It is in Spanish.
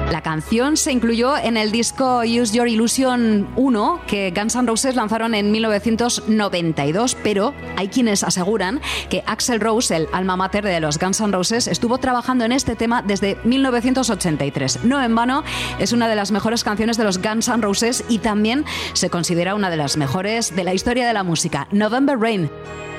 La canción se incluyó en el disco Use Your Illusion 1 que Guns N' Roses lanzaron en 1992, pero hay quienes aseguran que Axl Rose, el alma mater de los Guns N' Roses, estuvo trabajando en este tema desde 1983. No en vano, es una de las mejores canciones de los Guns N' Roses y también se considera una de las mejores de la historia de la música. November Rain.